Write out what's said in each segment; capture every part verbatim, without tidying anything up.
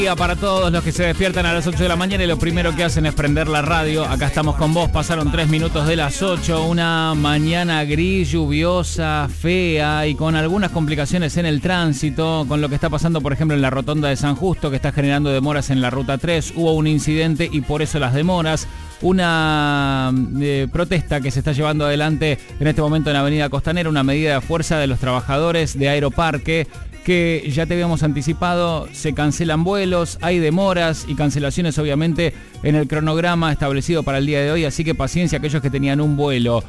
Para todos los que se despiertan a las ocho de la mañana y lo primero que hacen es prender la radio. Acá estamos con vos, pasaron tres minutos de las ocho, una mañana gris, lluviosa, fea y con algunas complicaciones en el tránsito, con lo que está pasando por ejemplo en la rotonda de San Justo, que está generando demoras en la ruta tres. Hubo un incidente y por eso las demoras. Una eh, protesta que se está llevando adelante en este momento en la avenida Costanera, una medida de fuerza de los trabajadores de Aeroparque, que ya te habíamos anticipado, se cancelan vuelos, hay demoras y cancelaciones obviamente en el cronograma establecido para el día de hoy, así que paciencia aquellos que tenían un vuelo.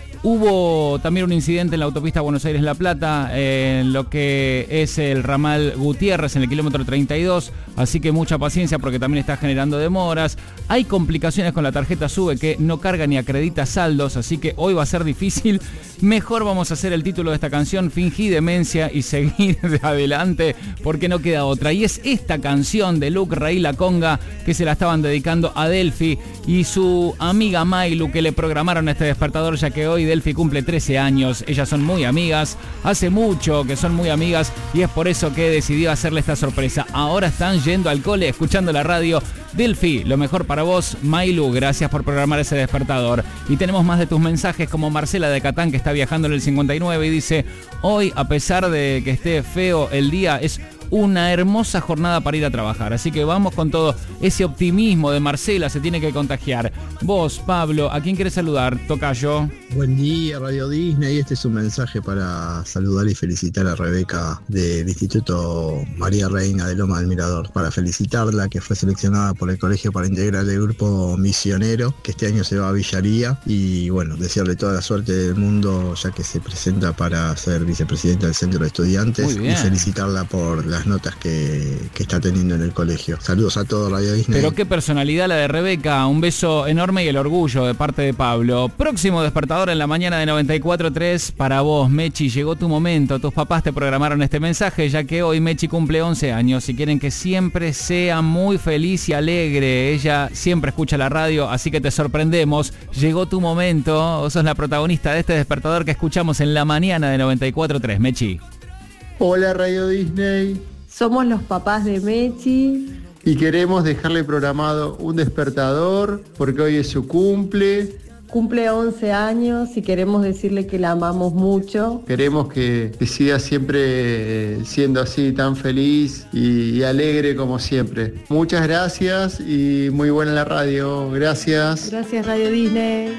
Hubo también un incidente en la autopista Buenos Aires-La Plata, en lo que es el ramal Gutiérrez, en el kilómetro treinta y dos, así que mucha paciencia porque también está generando demoras. Hay complicaciones con la tarjeta SUBE que no carga ni acredita saldos, así que hoy va a ser difícil. Mejor vamos a hacer el título de esta canción, Fingí demencia y seguir de adelante, porque no queda otra. Y es esta canción de Luke Raí La Conga que se la estaban dedicando a Delphi y su amiga Mailu, que le programaron este despertador, ya que hoy Delphi cumple trece años. Ellas son muy amigas, hace mucho que son muy amigas y es por eso que decidió hacerle esta sorpresa. Ahora están yendo al cole, escuchando la radio. Delphi, lo mejor para vos. Mailu, gracias por programar ese despertador. Y tenemos más de tus mensajes, como Marcela de Catán, que está viajando en el cincuenta y nueve y dice: hoy, a pesar de que esté feo el día, es una hermosa jornada para ir a trabajar. Así que vamos con todo. Ese optimismo de Marcela se tiene que contagiar. Vos, Pablo, ¿a quién querés saludar? Tocayo. Buen día, Radio Disney. Este es un mensaje para saludar y felicitar a Rebeca del Instituto María Reina de Loma del Mirador. Para felicitarla, que fue seleccionada por el colegio para integrar el grupo misionero, que este año se va a Villaría. Y bueno, desearle toda la suerte del mundo, ya que se presenta para ser vicepresidenta del Centro de Estudiantes. Y felicitarla por las notas que, que está teniendo en el colegio. Saludos a todos, Radio Disney. Pero qué personalidad la de Rebeca. Un beso enorme y el orgullo de parte de Pablo. Próximo despertador en la mañana de noventa y cuatro punto tres para vos, Mechi. Llegó tu momento. Tus papás te programaron este mensaje, ya que hoy Mechi cumple once años y quieren que siempre sea muy feliz y alegre. Ella siempre escucha la radio, así que te sorprendemos. Llegó tu momento. Vos sos la protagonista de este despertador que escuchamos en la mañana de noventa y cuatro punto tres, Mechi. Hola, Radio Disney. Somos los papás de Mechi y queremos dejarle programado un despertador porque hoy es su cumple. Cumple once años y queremos decirle que la amamos mucho. Queremos que, que siga siempre siendo así, tan feliz y, y alegre como siempre. Muchas gracias y muy buena la radio. Gracias. Gracias, Radio Disney.